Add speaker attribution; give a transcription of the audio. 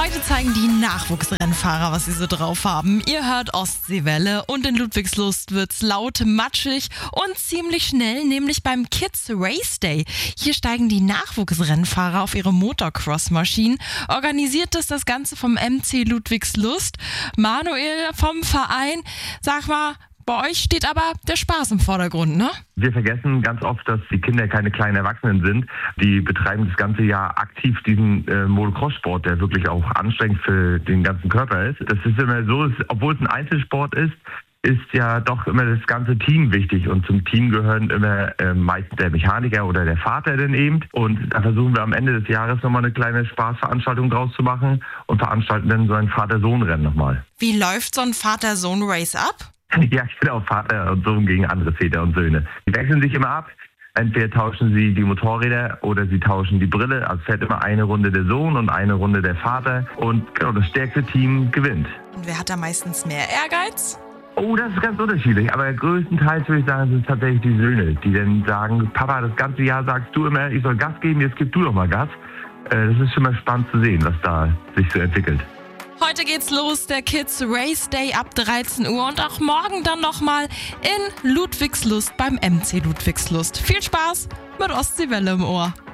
Speaker 1: Heute zeigen die Nachwuchsrennfahrer, was sie so drauf haben. Ihr hört Ostseewelle und in Ludwigslust wird's laut, matschig und ziemlich schnell, nämlich beim Kids Race Day. Hier steigen die Nachwuchsrennfahrer auf ihre Motocross-Maschinen. Organisiert ist das Ganze vom MC Ludwigslust. Manuel vom Verein, sag mal, bei euch steht aber der Spaß im Vordergrund, ne?
Speaker 2: Wir vergessen ganz oft, dass die Kinder keine kleinen Erwachsenen sind. Die betreiben das ganze Jahr aktiv diesen Motocross-Sport, der wirklich auch anstrengend für den ganzen Körper ist. Das ist immer so, obwohl es ein Einzelsport ist ja doch immer das ganze Team wichtig. Und zum Team gehören immer meist der Mechaniker oder der Vater dann eben. Und da versuchen wir am Ende des Jahres nochmal eine kleine Spaßveranstaltung draus zu machen und veranstalten dann so ein Vater-Sohn-Rennen nochmal.
Speaker 1: Wie läuft so ein Vater-Sohn-Race ab?
Speaker 2: Ja, genau, Vater und Sohn gegen andere Väter und Söhne. Die wechseln sich immer ab. Entweder tauschen sie die Motorräder oder sie tauschen die Brille. Also fährt immer eine Runde der Sohn und eine Runde der Vater. Und genau, das stärkste Team gewinnt.
Speaker 1: Und wer hat da meistens mehr Ehrgeiz?
Speaker 2: Oh, das ist ganz unterschiedlich. Aber größtenteils würde ich sagen, sind es tatsächlich die Söhne, die dann sagen, Papa, das ganze Jahr sagst du immer, ich soll Gas geben, jetzt gib du doch mal Gas. Das ist schon mal spannend zu sehen, was da sich so entwickelt.
Speaker 1: Heute geht's los, der Kids Race Day ab 13 Uhr und auch morgen dann nochmal in Ludwigslust beim MC Ludwigslust. Viel Spaß mit Ostseewelle im Ohr.